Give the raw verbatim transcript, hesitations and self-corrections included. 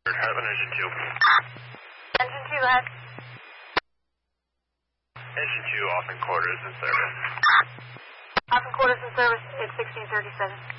Have an engine two. Engine two, go ahead. Engine two, off in quarters in service. Off in quarters in service, it's sixteen thirty-seven.